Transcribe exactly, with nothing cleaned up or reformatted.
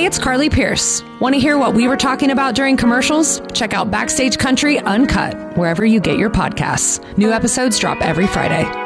Hey, it's Carly Pierce. Want to hear what we were talking about during commercials? Check out Backstage Country Uncut, wherever you get your podcasts. New episodes drop every Friday.